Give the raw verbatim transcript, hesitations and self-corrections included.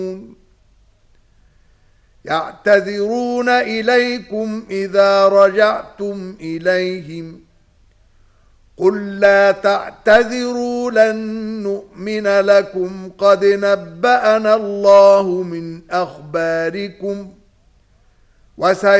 يعتذرون إليكم إذا رجعتم إليهم قل لا تعتذروا لن نؤمن لكم قد نبأنا الله من أخباركم وسيعلمون